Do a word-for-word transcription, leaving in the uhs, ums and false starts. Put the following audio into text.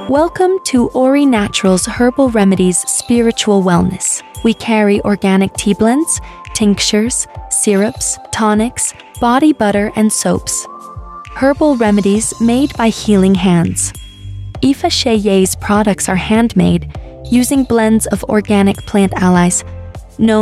Welcome to Ori Naturals Herbal Remedies Spiritual Wellness. We carry organic tea blends, tinctures, syrups, tonics, body butter, and soaps. Herbal remedies made by healing hands. Ifa Sheye's products are handmade using blends of organic plant allies known